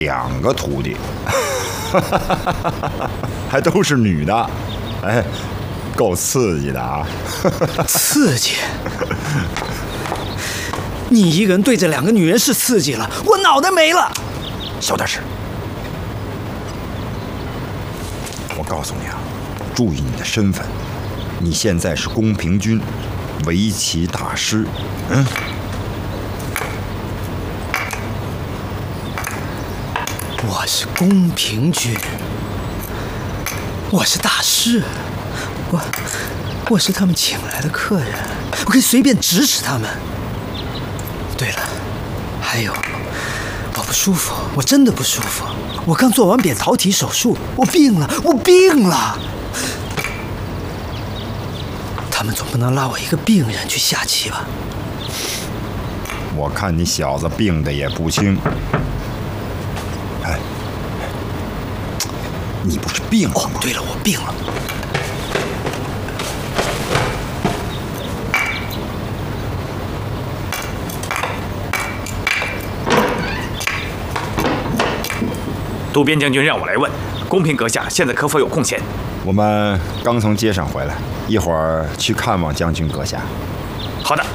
2个徒弟，还都是女的，哎，够刺激的啊！ 刺激？你一个人对着2个女人是刺激了，我脑袋没了。 小点声。我告诉你啊，注意你的身份，你现在是宫廷君，围棋大师。 我是宫廷君，我是大师，我是他们请来的客人，我可以随便指使他们。对了，还有，我不舒服，我真的不舒服。我刚做完扁桃体手术，我病了。他们总不能拉我一个病人去下棋吧？ 我看你小子病的也不轻。哎，你不是病了吗？ 对了，我病了。 渡边将军让我来问，公平阁下现在可否有空闲？ 我们刚从街上回来，一会儿去看望将军阁下。 好的。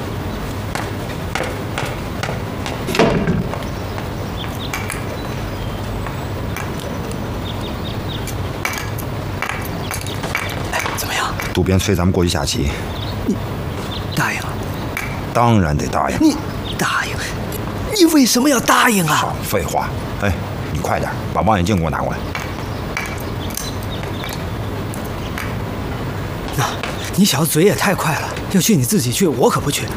哎，怎么样？ 渡边催咱们过去下棋。 你答应了？ 当然得答应。 你答应？你为什么要答应啊？ 少废话！哎，你快点把望远镜给我拿过来。 你小子嘴也太快了，要去你自己去，我可不去。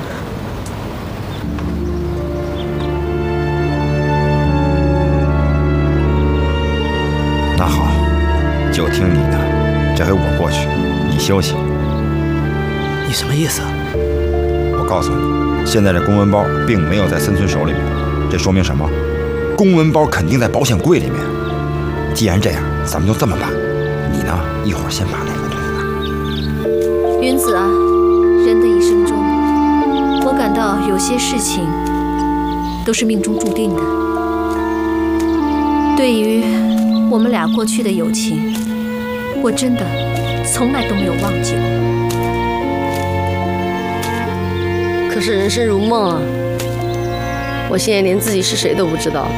那好，就听你的，这回我过去，你休息。 你什么意思？ 我告诉你，现在这公文包并没有在森村手里面，这说明什么？公文包肯定在保险柜里面。既然这样，咱们就这么办，你呢，一会儿先把那个东西拿。 云子啊，人的一生中，我感到有些事情都是命中注定的。对于我们俩过去的友情，我真的从来都没有忘记过。 可是人生如梦啊，我现在连自己是谁都不知道了。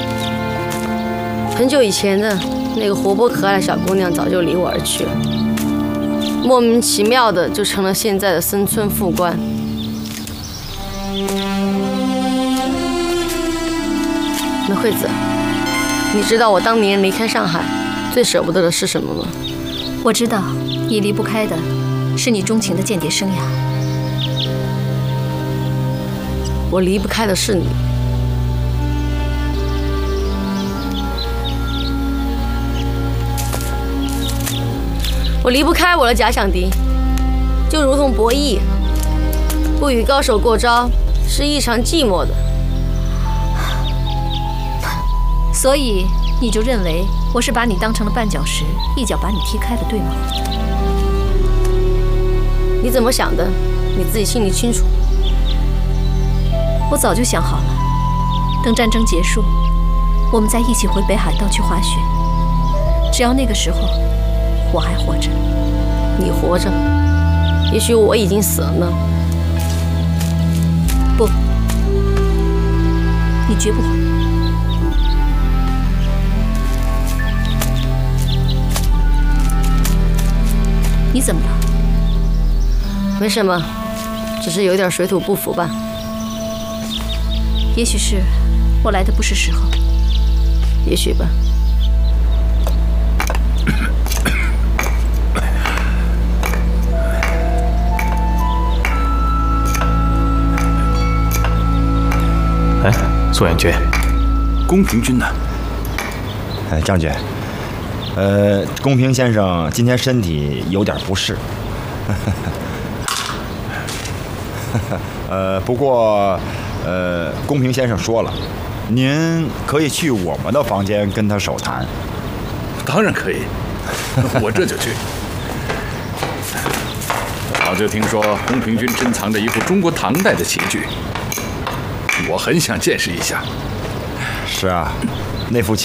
很久以前的那个活泼可爱的小姑娘早就离我而去了，莫名其妙的就成了现在的森村副官。那惠子，你知道我当年离开上海最舍不得的是什么吗？ 我知道，你离不开的是你钟情的间谍生涯。 我离不开的是你。我离不开我的假想敌，就如同博弈，不与高手过招是异常寂寞的。 所以你就认为我是把你当成了绊脚石，一脚把你踢开的，对吗？ 你怎么想的，你自己心里清楚。 我早就想好了，等战争结束，我们再一起回北海道去滑雪。只要那个时候我还活着。 你活着，也许我已经死了呢。 不，你绝不会。你怎么了？ 没什么，只是有点水土不服吧。 也许是我来的不是时候。 也许吧。 哎，苏远君，宫廷君呢？ 哎，将军，宫平先生今天身体有点不适，不过，宫平先生说了，您可以去我们的房间跟他手谈。 当然可以，我这就去。早就听说宫平君珍藏着一副中国唐代的棋具，我很想见识一下。 是啊，那副棋